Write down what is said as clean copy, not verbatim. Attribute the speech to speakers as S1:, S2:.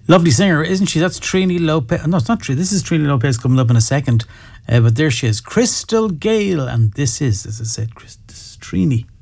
S1: Lovely singer, isn't she? That's Trini Lopez. No, it's not Trini. This is Trini Lopez coming up in a second. But there she is, Crystal Gale. And this is, as I said, this is Trini.